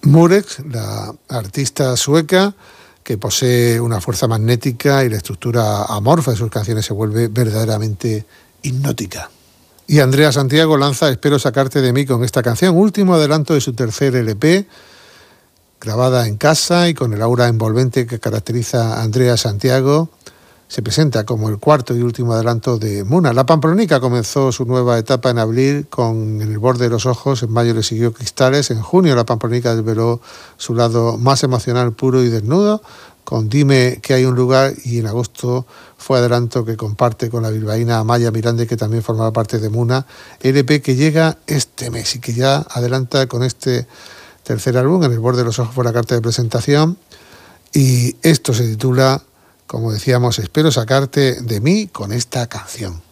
Murex, la artista sueca, que posee una fuerza magnética y la estructura amorfa de sus canciones se vuelve verdaderamente hipnótica. Y Andrea Santiago lanza Espero sacarte de mí con esta canción, último adelanto de su tercer LP, grabada en casa y con el aura envolvente que caracteriza a Andrea Santiago. Se presenta como el cuarto y último adelanto de Muna. La Pamplonica comenzó su nueva etapa en abril con En el borde de los ojos, en mayo le siguió Cristales, en junio la Pamplonica desveló su lado más emocional, puro y desnudo, con Dime que hay un lugar, y en agosto fue adelanto que comparte con la bilbaína Amaya Mirande, que también formaba parte de Muna, LP que llega este mes y que ya adelanta con este tercer álbum. En el borde de los ojos fue la carta de presentación y esto se titula, como decíamos, Espero sacarte de mí con esta canción.